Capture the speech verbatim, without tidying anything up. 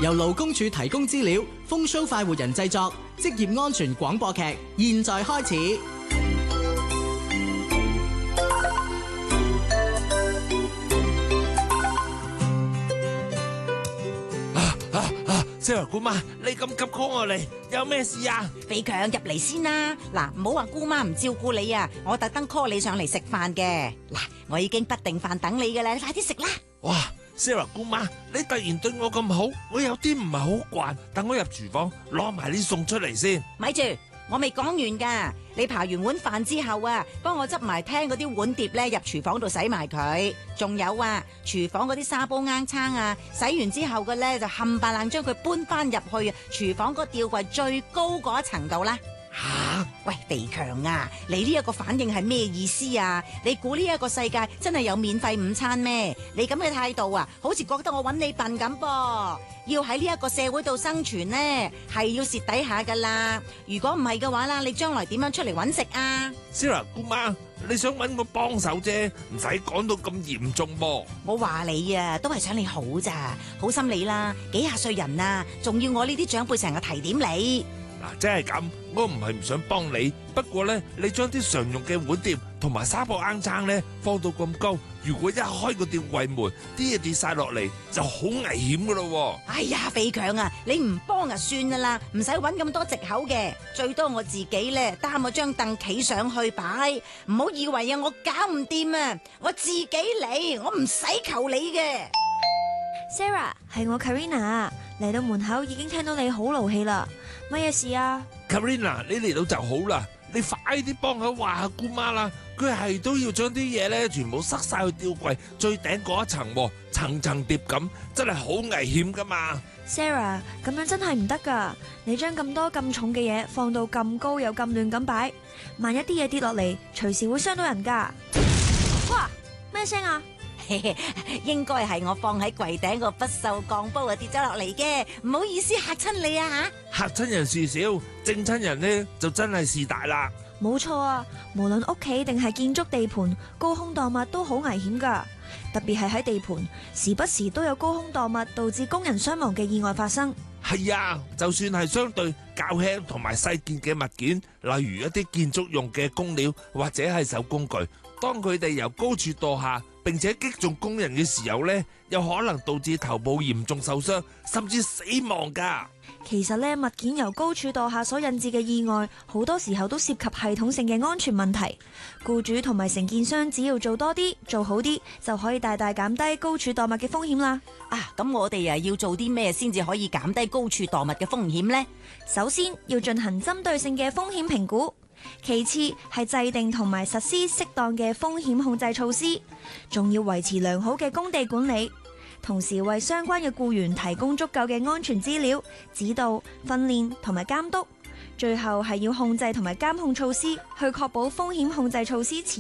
由勞工處提供資料，風騷快活人製作，職業安全廣播劇，現在開始。 Sarah 姑媽，你咁急 call 我嚟，有咩事啊？ 肥強入嚟先啦！嗱，唔好話姑媽唔照顧你啊，我特登 call 你上嚟食飯嘅。嗱，我已經不定飯等你㗎啦，你快啲食啦！ 哇 ，Sarah 姑媽，你突然對我咁好，我有啲唔係好慣。等我入廚房攞埋啲餸出嚟先。 咪住，我未講完㗎。你扒完碗飯之後啊，幫我執埋廳嗰啲碗碟咧入廚房度洗埋佢。仲有啊，廚房嗰啲沙煲罌罉啊，洗完之後嘅咧就冚唪唥將佢搬翻入去廚房個吊櫃最高嗰一層度啦。 吓！ 喂，肥強啊，你呢一個反應係咩意思啊？你估呢一個世界真係有免費午餐咩？你咁嘅態度啊，好似覺得我搵你笨咁噃。要喺呢一個社會度生存呢，係要蝕底下噶啦。如果唔係嘅話啦，你將來點樣出嚟搵食啊 Sarah 姑媽，你想搵我幫手啫，唔使講到咁嚴重噃。 我話你啊，都係想你好咋，好心你啦。幾廿歲人啊，仲要我呢啲長輩成日提點你。 嗱，真係咁，我唔係唔想幫你，不過咧，你將啲常用嘅碗碟同埋沙煲罌罉咧放到咁高，如果一開個吊櫃門，啲嘢跌晒落嚟，就好危險噶咯。 哎呀，肥強啊，你唔幫啊算噶啦，唔使搵咁多藉口嘅，最多我自己咧擔我張凳企上去擺，唔好以為啊我搞唔掂啊，我自己嚟，我唔使求你嘅。 Sarah， 係我 Karina， 嚟到門口已經聽到你好勞氣啦，乜嘢事啊 Karina， 你嚟到就好啦，你快啲幫佢話下姑媽啦，佢係都要將啲嘢咧全部塞晒去吊櫃最頂嗰一層，層層疊咁，真係好危險噶嘛。 Sarah， 咁樣真係唔得噶，你將咁多咁重嘅嘢放到咁高又咁亂咁擺，萬一啲嘢跌落嚟，隨時會傷到人噶。哇，咩聲啊？ 應該係我放喺櫃頂個不鏽鋼煲啊跌咗落嚟嘅，唔好意思嚇親你啊吓！嚇親人事小，正親人呢就真係事大啦。 冇錯啊，無論屋企定係建築地盤，高空墮物都好危險噶，特別係喺地盤，時不時都有高空墮物導致工人傷亡嘅意外發生。 係啊，就算係相對較輕同埋細件嘅物件，例如一啲建築用嘅工料或者係手工具，當佢哋由高處墮下，並且擊中工人嘅時候呢，有可能導致頭部嚴重受傷，甚至死亡噶。 其實呢，物件由高處墮下所引致嘅意外，好多時候都涉及系統性嘅安全問題。僱主同埋承建商只要做多啲、做好啲，就可以大大減低高處墮物嘅風險啦。 啊，咁我哋啊要做啲咩先至可以減低高處墮物嘅風險呢？ 首先要進行針對性嘅風險評估，其次係制定同埋實施適當嘅風險控制措施，仲要維持良好嘅工地管理，同時為相關嘅僱員提供足夠嘅安全資料、指導、訓練同埋監督，最後係要控制同埋監控措施，去確保風險控制措施持